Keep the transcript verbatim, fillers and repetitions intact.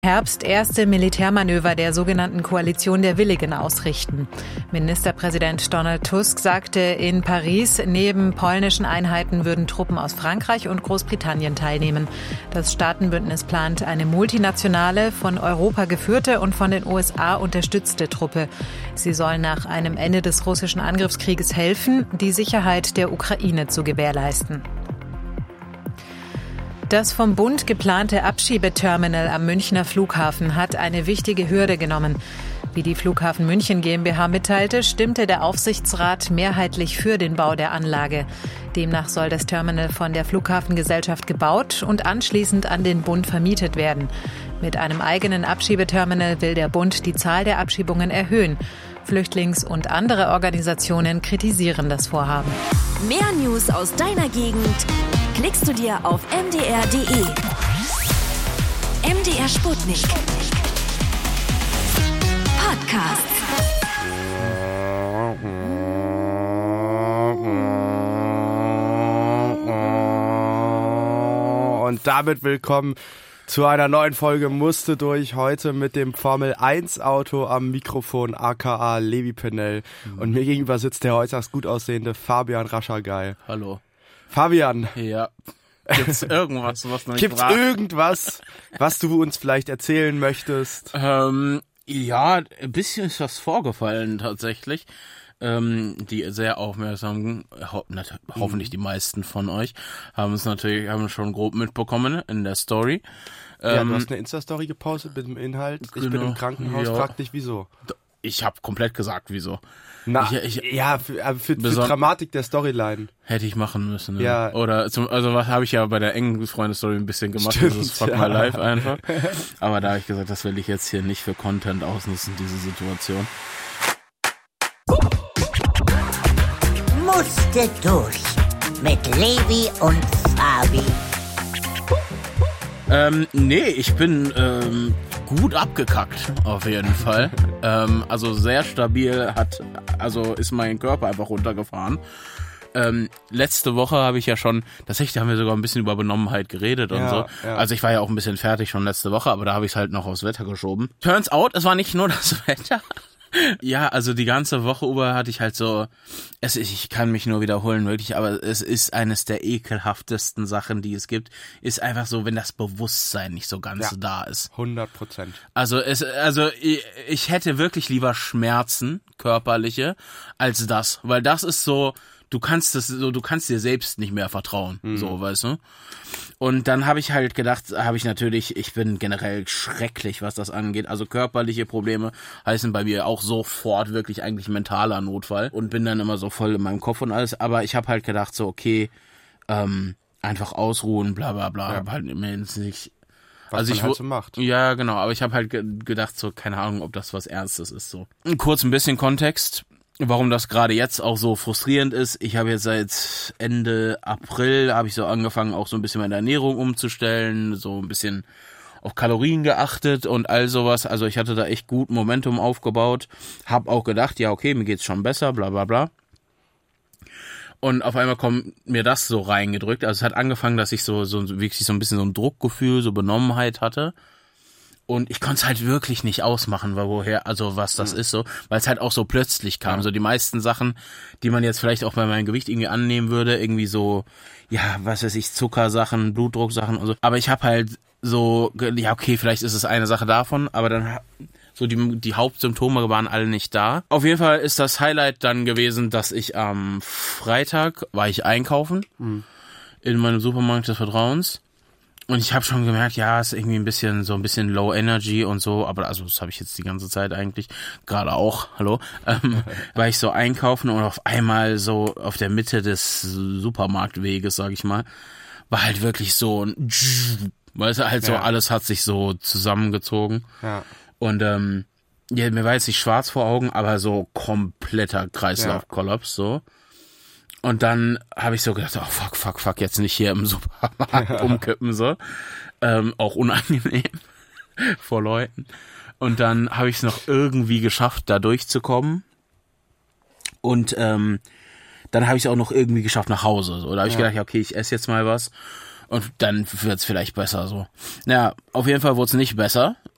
Herbst erste Militärmanöver der sogenannten Koalition der Willigen ausrichten. Ministerpräsident Donald Tusk sagte in Paris, neben polnischen Einheiten würden Truppen aus Frankreich und Großbritannien teilnehmen. Das Staatenbündnis plant eine multinationale, von Europa geführte und von den U S A unterstützte Truppe. Sie soll nach einem Ende des russischen Angriffskrieges helfen, die Sicherheit der Ukraine zu gewährleisten. Das vom Bund geplante Abschiebeterminal am Münchner Flughafen hat eine wichtige Hürde genommen. Wie die Flughafen München GmbH mitteilte, stimmte der Aufsichtsrat mehrheitlich für den Bau der Anlage. Demnach soll das Terminal von der Flughafengesellschaft gebaut und anschließend an den Bund vermietet werden. Mit einem eigenen Abschiebeterminal will der Bund die Zahl der Abschiebungen erhöhen. Flüchtlings- und andere Organisationen kritisieren das Vorhaben. Mehr News aus deiner Gegend klickst du dir auf m d r punkt d e. M D R Sputnik. Podcast. Und damit willkommen zu einer neuen Folge Musste durch, heute mit dem Formel eins Auto am Mikrofon, aka Levi Pennell. Mhm. Und mir gegenüber sitzt der äußerst gut aussehende Fabian Raschergeil. Hallo. Fabian. Ja. Gibt's irgendwas, was noch nicht Gibt's fragt? irgendwas, was du uns vielleicht erzählen möchtest? Ähm, ja, ein bisschen ist was vorgefallen tatsächlich. Ähm, die sehr aufmerksam, ho- na, hoffentlich die meisten von euch, haben es natürlich, haben es schon grob mitbekommen in der Story. Ja, Ähm, du hast eine Insta-Story gepostet mit dem Inhalt. Ich bin genau, im Krankenhaus, ja. frag dich wieso. Ich habe komplett gesagt, wieso. Na, Ich- ich- ja, für, aber für, für Beson- Dramatik der Storyline. Hätte ich machen müssen. Ne? Ja. Oder zum, also was habe ich ja bei der engen Freunde-Story ein bisschen gemacht, Stimmt, dieses Fuck ja. My Life einfach. Aber da habe ich gesagt, das will ich jetzt hier nicht für Content ausnutzen, diese Situation. Musste durch mit Levi und Fabi. Ähm, nee, ich bin ähm, gut abgekackt, auf jeden Fall. ähm, also sehr stabil hat, also ist mein Körper einfach runtergefahren. Ähm, letzte Woche habe ich ja schon, tatsächlich haben wir sogar ein bisschen über Benommenheit geredet und Ja, so. ja. Also ich war ja auch ein bisschen fertig schon letzte Woche, aber da habe ich es halt noch aufs Wetter geschoben. Turns out, es war nicht nur das Wetter. Ja, also die ganze Woche über hatte ich halt so, es, ich kann mich nur wiederholen, wirklich, aber es ist eines der ekelhaftesten Sachen, die es gibt, ist einfach so, wenn das Bewusstsein nicht so ganz Ja. da ist. hundert Prozent. Also es, also ich, ich hätte wirklich lieber Schmerzen, körperliche, als das, weil das ist so, du kannst das so, du kannst dir selbst nicht mehr vertrauen, Mhm. so, weißt du? Und dann habe ich halt gedacht, habe ich natürlich, ich bin generell schrecklich, was das angeht. Also körperliche Probleme heißen bei mir auch sofort wirklich eigentlich mentaler Notfall und bin dann immer so voll in meinem Kopf und alles. Aber ich habe halt gedacht so, okay, ähm, einfach ausruhen, bla bla bla. Ja. Hab halt mir jetzt nicht. Was Also man ich halt wo- so macht. Ja, genau, aber ich habe halt ge- gedacht so, keine Ahnung, ob das was Ernstes ist so. Kurz ein bisschen Kontext, warum das gerade jetzt auch so frustrierend ist. Ich habe jetzt seit Ende April habe ich so angefangen, auch so ein bisschen meine Ernährung umzustellen, so ein bisschen auf Kalorien geachtet und all sowas. Also ich hatte da echt gut Momentum aufgebaut, habe auch gedacht, ja okay, mir geht's schon besser, bla bla bla. Und auf einmal kommt mir das so reingedrückt. Also es hat angefangen, dass ich so so wirklich so ein bisschen so ein Druckgefühl, so Benommenheit hatte. Und ich konnte es halt wirklich nicht ausmachen, weil woher, also was das ist so, weil es halt auch so plötzlich kam. Ja. So die meisten Sachen, die man jetzt vielleicht auch bei meinem Gewicht irgendwie annehmen würde, irgendwie so, ja, was weiß ich, Zuckersachen, Blutdrucksachen und so. Aber ich habe halt so, ge- ja okay, vielleicht ist es eine Sache davon, aber dann ha- so die, die Hauptsymptome waren alle nicht da. Auf jeden Fall ist das Highlight dann gewesen, dass ich am Freitag war ich einkaufen Mhm. in meinem Supermarkt des Vertrauens. Und ich habe schon gemerkt, ja, ist irgendwie ein bisschen so ein bisschen Low Energy und so, aber also das habe ich jetzt die ganze Zeit eigentlich, gerade auch, hallo, ähm, war ich so einkaufen und auf einmal so auf der Mitte des Supermarktweges, sag ich mal, war halt wirklich so ein, weißt du, halt so Ja. alles hat sich so zusammengezogen Ja. und ähm, ja, mir war jetzt nicht schwarz vor Augen, aber so kompletter Kreislaufkollaps so. Und dann habe ich so gedacht, oh fuck, fuck, fuck, jetzt nicht hier im Supermarkt umkippen, so. Ähm, auch unangenehm vor Leuten. Und dann habe ich es noch irgendwie geschafft, da durchzukommen. Und ähm, dann habe ich es auch noch irgendwie geschafft nach Hause. So. Da habe ich Ja. gedacht, ja, okay, ich esse jetzt mal was. Und dann wird's vielleicht besser so. Naja, auf jeden Fall wurde es nicht besser.